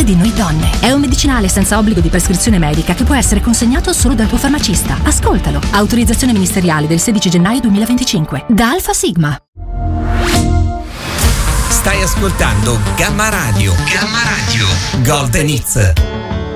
parte di noi donne. È un medicinale senza obbligo di prescrizione medica che può essere consegnato solo dal tuo farmacista. Ascoltalo. Autorizzazione ministeriale del 16 gennaio 2025. Da Alfa Sigma. Stai ascoltando Gamma Radio. Gamma Radio. Golden Hits.